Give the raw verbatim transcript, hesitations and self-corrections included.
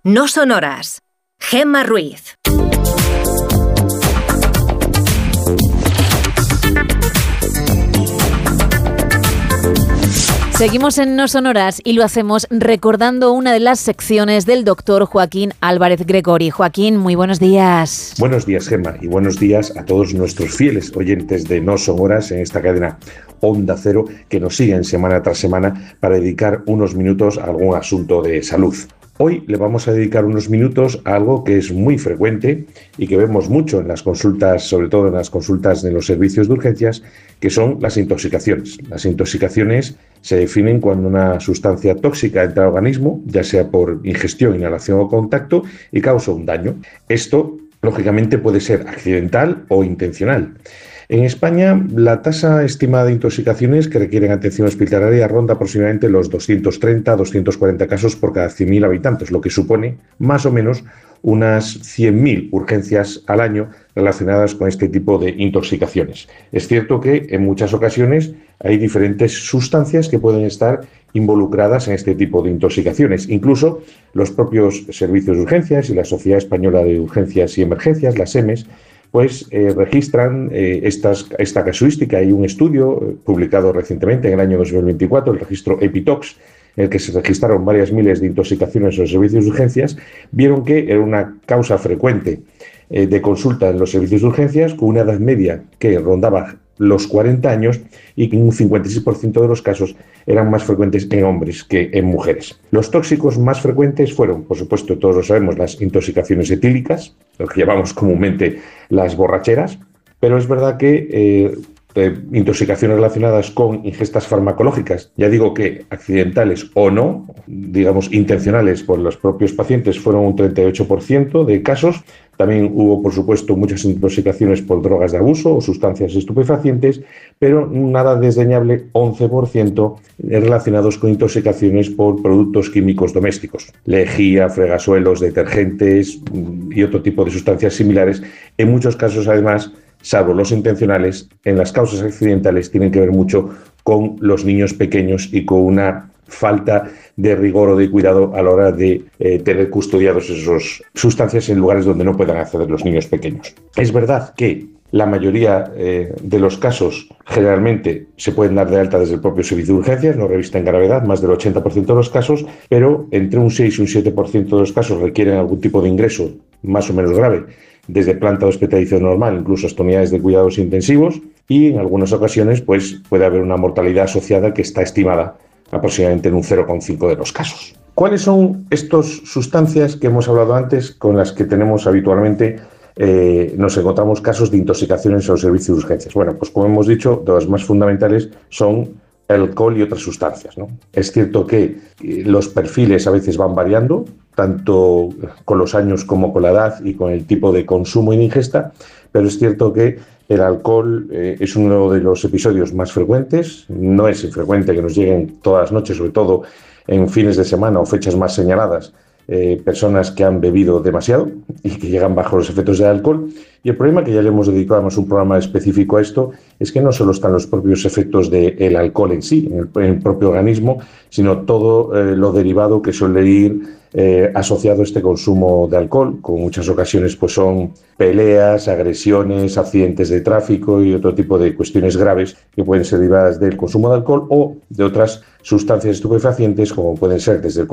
No son horas. Gemma Ruiz. Seguimos en No son horas y lo hacemos recordando una de las secciones del doctor Joaquín Álvarez Gregori. Joaquín, muy buenos días. Buenos días, Gemma, y buenos días a todos nuestros fieles oyentes de No son horas en esta cadena Onda Cero que nos siguen semana tras semana para dedicar unos minutos a algún asunto de salud. Hoy le vamos a dedicar unos minutos a algo que es muy frecuente y que vemos mucho en las consultas, sobre todo en las consultas de los servicios de urgencias, que son las intoxicaciones. Las intoxicaciones se definen cuando una sustancia tóxica entra al organismo, ya sea por ingestión, inhalación o contacto, y causa un daño. Esto, lógicamente, puede ser accidental o intencional. En España, la tasa estimada de intoxicaciones que requieren atención hospitalaria ronda aproximadamente los doscientos treinta a doscientos cuarenta casos por cada cien mil habitantes, lo que supone más o menos unas cien mil urgencias al año relacionadas con este tipo de intoxicaciones. Es cierto que en muchas ocasiones hay diferentes sustancias que pueden estar involucradas en este tipo de intoxicaciones. Incluso los propios servicios de urgencias y la Sociedad Española de Urgencias y Emergencias, las E M E S, pues eh, registran eh, estas, esta casuística. Hay un estudio eh, publicado recientemente en el año dos mil veinticuatro, el registro EPITOX, en el que se registraron varias miles de intoxicaciones en los servicios de urgencias. Vieron que era una causa frecuente eh, de consulta en los servicios de urgencias, con una edad media que rondaba los cuarenta años y que en un cincuenta y seis por ciento de los casos eran más frecuentes en hombres que en mujeres. Los tóxicos más frecuentes fueron, por supuesto, todos lo sabemos, las intoxicaciones etílicas, lo que llamamos comúnmente las borracheras, pero es verdad que eh, eh, intoxicaciones relacionadas con ingestas farmacológicas, ya digo que accidentales o no, digamos intencionales por los propios pacientes, fueron un treinta y ocho por ciento de casos. También hubo, por supuesto, muchas intoxicaciones por drogas de abuso o sustancias estupefacientes, pero nada desdeñable, once por ciento relacionados con intoxicaciones por productos químicos domésticos, lejía, fregasuelos, detergentes y otro tipo de sustancias similares. En muchos casos, además, salvo los intencionales, en las causas accidentales tienen que ver mucho con los niños pequeños y con una falta de rigor o de cuidado a la hora de eh, tener custodiados esas sustancias en lugares donde no puedan acceder los niños pequeños. Es verdad que la mayoría eh, de los casos generalmente se pueden dar de alta desde el propio servicio de urgencias, no revisten gravedad, más del ochenta por ciento de los casos, pero entre un seis y un siete por ciento de los casos requieren algún tipo de ingreso más o menos grave, desde planta de hospitalización normal, incluso hasta unidades de cuidados intensivos, y en algunas ocasiones pues, puede haber una mortalidad asociada que está estimada aproximadamente en un cero coma cinco de los casos. ¿Cuáles son estas sustancias que hemos hablado antes con las que tenemos habitualmente, eh, nos encontramos casos de intoxicaciones en los servicios de urgencias? Bueno, pues como hemos dicho, de las más fundamentales son el alcohol y otras sustancias, ¿no? Es cierto que los perfiles a veces van variando, tanto con los años como con la edad y con el tipo de consumo y de ingesta, pero es cierto que el alcohol eh, es uno de los episodios más frecuentes. No es infrecuente que nos lleguen todas las noches, sobre todo en fines de semana o fechas más señaladas, eh, personas que han bebido demasiado y que llegan bajo los efectos del alcohol. Y el problema, que ya le hemos dedicado además un programa específico a esto, es que no solo están los propios efectos del alcohol en sí, en el, en el propio organismo, sino todo eh, lo derivado que suele ir eh, asociado a este consumo de alcohol. Con muchas ocasiones pues son peleas, agresiones, accidentes de tráfico y otro tipo de cuestiones graves que pueden ser derivadas del consumo de alcohol o de otras sustancias estupefacientes, como pueden ser desde el